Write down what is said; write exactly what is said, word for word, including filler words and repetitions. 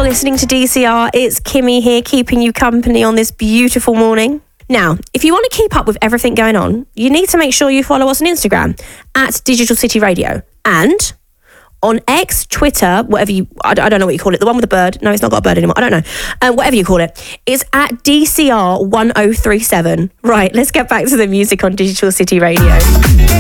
listening to D C R. It's Kimmy here, keeping you company on this beautiful morning. Now, if you want to keep up with everything going on, you need to make sure you follow us on Instagram at Digital City Radio. And on X, Twitter, whatever you, I don't know what you call it, the one with the bird. No, it's not got a bird anymore. I don't know. Um, whatever you call it, it's at D C R one oh three seven. Right, let's get back to the music on Digital City Radio.